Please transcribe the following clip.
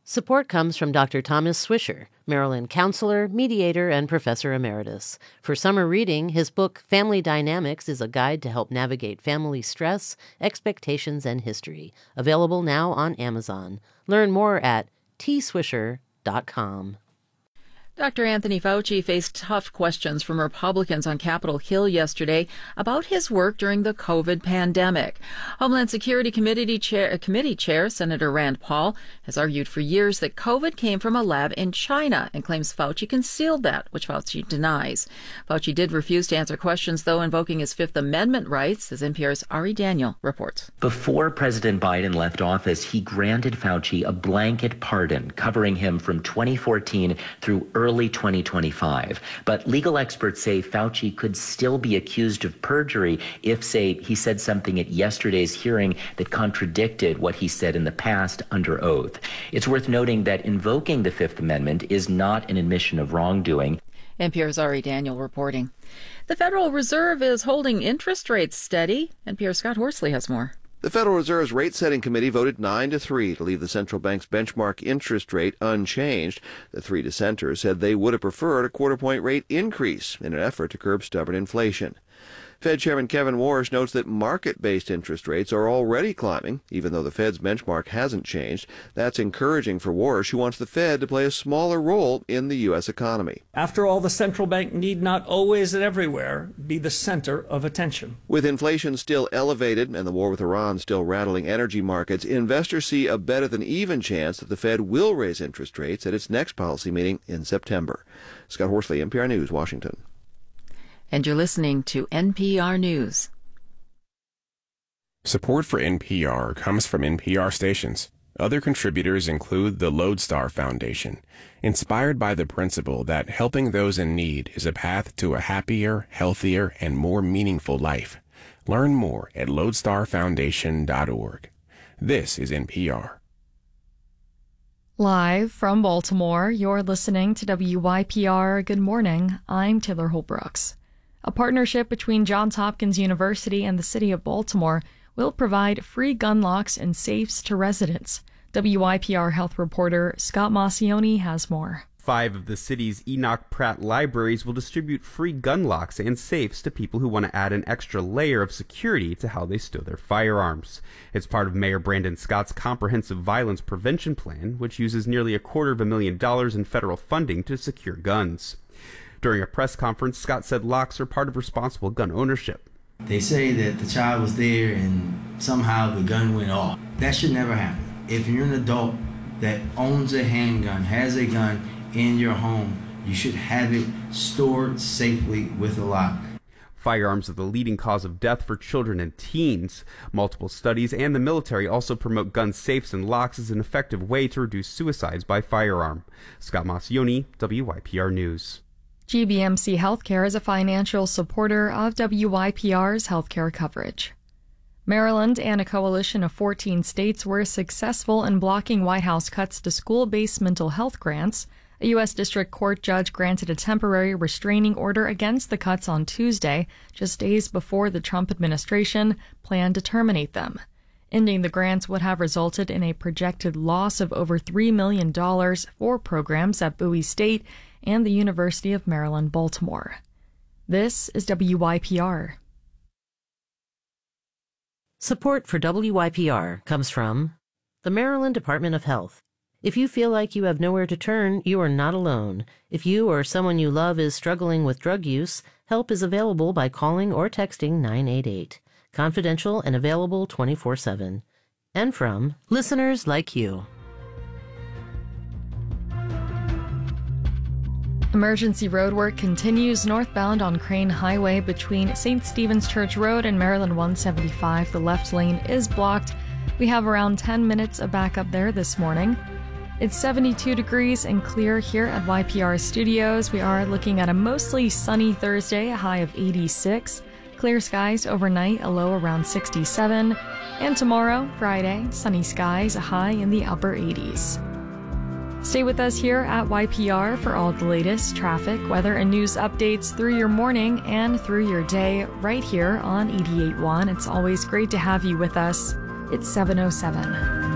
Support comes from Dr. Thomas Swisher, Maryland counselor, mediator, and professor emeritus. For summer reading, his book, Family Dynamics, is a guide to help navigate family stress, expectations, and history. Available now on Amazon. Learn more at tswisher.com. Dr. Anthony Fauci faced tough questions from Republicans on Capitol Hill yesterday about his work during the COVID pandemic. Homeland Security Committee Chair Senator Rand Paul has argued for years that COVID came from a lab in China and claims Fauci concealed that, which Fauci denies. Fauci did refuse to answer questions, though, invoking his Fifth Amendment rights, as NPR's Ari Daniel reports. Before President Biden left office, he granted Fauci a blanket pardon covering him from 2014 through early 2025. But legal experts say Fauci could still be accused of perjury if, say, he said something at yesterday's hearing that contradicted what he said in the past under oath. It's worth noting that invoking the Fifth Amendment is not an admission of wrongdoing. NPR's Ari Daniel reporting. The Federal Reserve is holding interest rates steady. NPR's Scott Horsley has more. The Federal Reserve's rate-setting committee voted 9-3 to leave the central bank's benchmark interest rate unchanged. The three dissenters said they would have preferred a quarter-point rate increase in an effort to curb stubborn inflation. Fed Chairman Kevin Warsh notes that market-based interest rates are already climbing, even though the Fed's benchmark hasn't changed. That's encouraging for Warsh, who wants the Fed to play a smaller role in the U.S. economy. After all, the central bank need not always and everywhere be the center of attention. With inflation still elevated and the war with Iran still rattling energy markets, investors see a better than even chance that the Fed will raise interest rates at its next policy meeting in September. Scott Horsley, NPR News, Washington. And you're listening to NPR News. Support for NPR comes from NPR stations. Other contributors include the Lodestar Foundation, inspired by the principle that helping those in need is a path to a happier, healthier, and more meaningful life. Learn more at lodestarfoundation.org. This is NPR. Live from Baltimore, you're listening to WYPR Good Morning. I'm Taylor Holbrooks. A partnership between Johns Hopkins University and the City of Baltimore will provide free gun locks and safes to residents. WYPR health reporter Scott Maucione has more. 5 of the city's Enoch Pratt libraries will distribute free gun locks and safes to people who want to add an extra layer of security to how they stow their firearms. It's part of Mayor Brandon Scott's comprehensive violence prevention plan, which uses nearly $250,000 in federal funding to secure guns. During a press conference, Scott said locks are part of responsible gun ownership. They say that the child was there and somehow the gun went off. That should never happen. If you're an adult that owns a handgun, has a gun in your home, you should have it stored safely with a lock. Firearms are the leading cause of death for children and teens. Multiple studies and the military also promote gun safes and locks as an effective way to reduce suicides by firearm. Scott Maucione, WYPR News. GBMC Healthcare is a financial supporter of WYPR's healthcare coverage. Maryland and a coalition of 14 states were successful in blocking White House cuts to school-based mental health grants. A U.S. District Court judge granted a temporary restraining order against the cuts on Tuesday, just days before the Trump administration planned to terminate them. Ending the grants would have resulted in a projected loss of over $3 million for programs at Bowie State and the University of Maryland, Baltimore. This is WYPR. Support for WYPR comes from the Maryland Department of Health. If you feel like you have nowhere to turn, you are not alone. If you or someone you love is struggling with drug use, help is available by calling or texting 988. Confidential and available 24/7. And from listeners like you. Emergency roadwork continues northbound on Crane Highway between St. Stephen's Church Road and Maryland 175. The left lane is blocked. We have around 10 minutes of backup there this morning. It's 72 degrees and clear here at YPR Studios. We are looking at a mostly sunny Thursday, a high of 86. Clear skies overnight, a low around 67. And tomorrow, Friday, sunny skies, a high in the upper 80s. Stay with us here at YPR for all the latest traffic, weather, and news updates through your morning and through your day right here on 88.1. It's always great to have you with us. It's 7:07.